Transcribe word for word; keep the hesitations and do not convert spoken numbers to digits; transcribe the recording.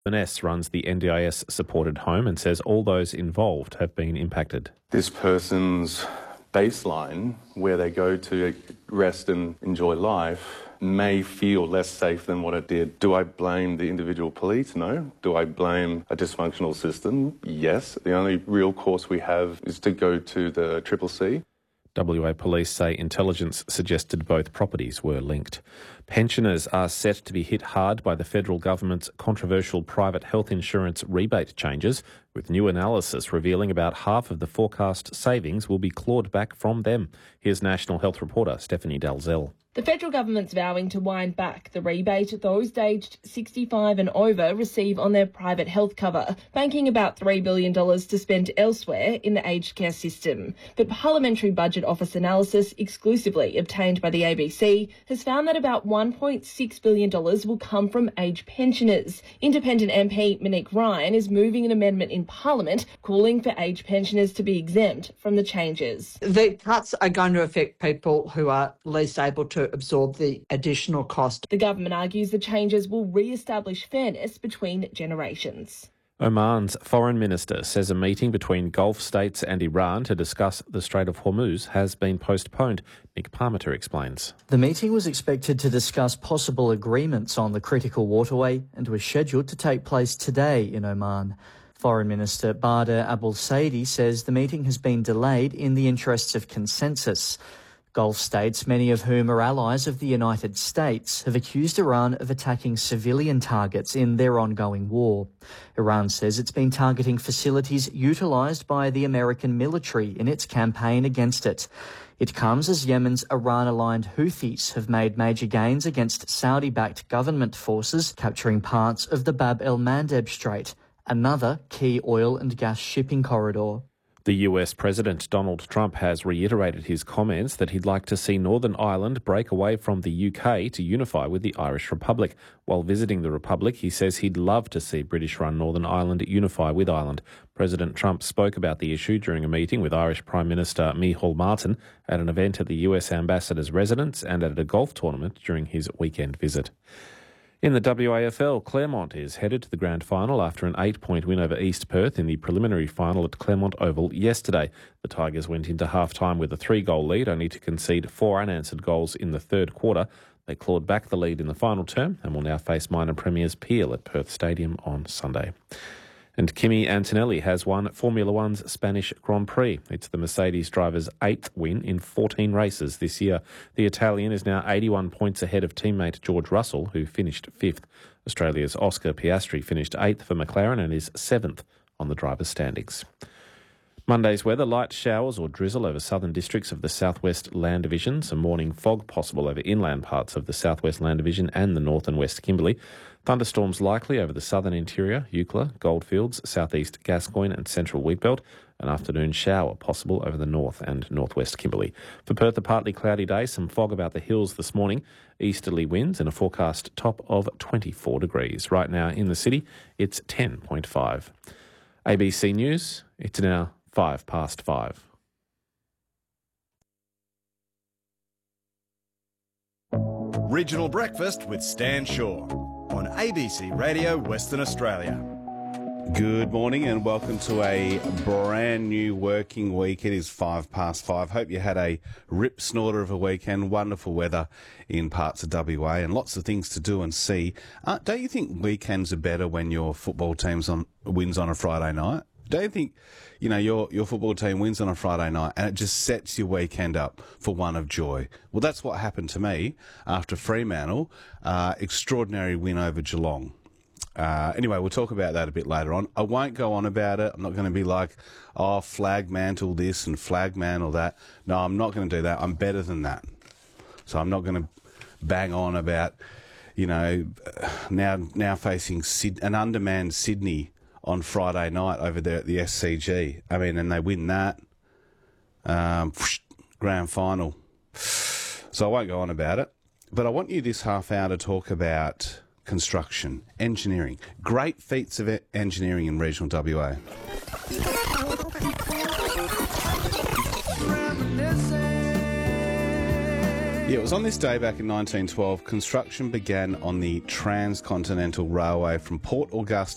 Vanessa runs the N D I S-supported home and says all those involved have been impacted. This person's baseline, where they go to rest and enjoy life, may feel less safe than what it did. Do I blame the individual police? No. Do I blame a dysfunctional system? Yes. The only real course we have is to go to the Triple C. W A Police say intelligence suggested both properties were linked. Pensioners are set to be hit hard by the federal government's controversial private health insurance rebate changes, with new analysis revealing about half of the forecast savings will be clawed back from them. Here's National Health reporter Stephanie Dalzell. The federal government's vowing to wind back the rebate those aged sixty-five and over receive on their private health cover, banking about three billion dollars to spend elsewhere in the aged care system. But Parliamentary Budget Office analysis exclusively obtained by the A B C has found that about one point six billion dollars will come from aged pensioners. Independent M P Monique Ryan is moving an amendment in Parliament calling for aged pensioners to be exempt from the changes. The cuts are going to affect people who are least able to absorb the additional cost. The government argues the changes will re-establish fairness between generations. Oman's foreign minister says a meeting between Gulf states and Iran to discuss the Strait of Hormuz has been postponed. Nick Parmenter explains. The meeting was expected to discuss possible agreements on the critical waterway and was scheduled to take place today in Oman. Foreign Minister Bader Abul-Saidi says the meeting has been delayed in the interests of consensus. Gulf states, many of whom are allies of the United States, have accused Iran of attacking civilian targets in their ongoing war. Iran says it's been targeting facilities utilised by the American military in its campaign against it. It comes as Yemen's Iran-aligned Houthis have made major gains against Saudi-backed government forces, capturing parts of the Bab el-Mandeb Strait, another key oil and gas shipping corridor. The U S President Donald Trump has reiterated his comments that he'd like to see Northern Ireland break away from the U K to unify with the Irish Republic. While visiting the Republic, he says he'd love to see British-run Northern Ireland unify with Ireland. President Trump spoke about the issue during a meeting with Irish Prime Minister Micheál Martin at an event at the U S Ambassador's residence and at a golf tournament during his weekend visit. In the W A F L, Claremont is headed to the grand final after an eight-point win over East Perth in the preliminary final at Claremont Oval yesterday. The Tigers went into half-time with a three-goal lead, only to concede four unanswered goals in the third quarter. They clawed back the lead in the final term and will now face minor premiers Peel at Perth Stadium on Sunday. And Kimi Antonelli has won Formula One's Spanish Grand Prix. It's the Mercedes driver's eighth win in fourteen races this year. The Italian is now eighty-one points ahead of teammate George Russell, who finished fifth. Australia's Oscar Piastri finished eighth for McLaren and is seventh on the drivers' standings. Monday's weather, light showers or drizzle over southern districts of the Southwest Land Division. Some morning fog possible over inland parts of the Southwest Land Division and the North and West Kimberley. Thunderstorms likely over the southern interior, Eucla, Goldfields, southeast Gascoyne and central Wheatbelt. An afternoon shower possible over the north and northwest Kimberley. For Perth, a partly cloudy day, some fog about the hills this morning. Easterly winds and a forecast top of twenty-four degrees. Right now in the city, it's ten point five. A B C News, it's now five past five. Regional Breakfast with Stan Shaw on A B C Radio Western Australia. Good morning and welcome to a brand new working week. It is five past five. Hope you had a rip snorter of a weekend. Wonderful weather in parts of W A and lots of things to do and see. Uh, don't you think weekends are better when your football team's on wins on a Friday night? Don't you think, you know, your your football team wins on a Friday night and it just sets your weekend up for one of joy? Well, that's what happened to me after Fremantle. Uh, extraordinary win over Geelong. Uh, anyway, we'll talk about that a bit later on. I won't go on about it. I'm not going to be like, oh, flag mantle this and flag mantle that. No, I'm not going to do that. I'm better than that. So I'm not going to bang on about, you know, now now facing Sid- an undermanned Sydney on Friday night over there at the S C G. I mean, and they win that. Um, grand final. So I won't go on about it. But I want you this half hour to talk about construction, engineering, great feats of engineering in regional W A. Yeah, it was on this day back in nineteen twelve, construction began on the Transcontinental Railway from Port Augusta